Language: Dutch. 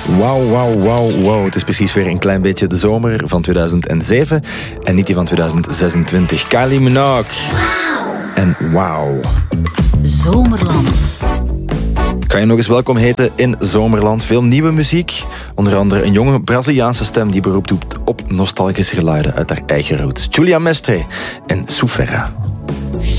Wauw, wauw, wauw, wauw. Het is precies weer een klein beetje de zomer van 2007 en niet die van 2026. Kylie Minogue. En wauw. Zomerland. Ik ga je nog eens welkom heten in Zomerland. Veel nieuwe muziek. Onder andere een jonge Braziliaanse stem die beroep doet op nostalgische geluiden uit haar eigen roots. Giulia Mestre en Soufera.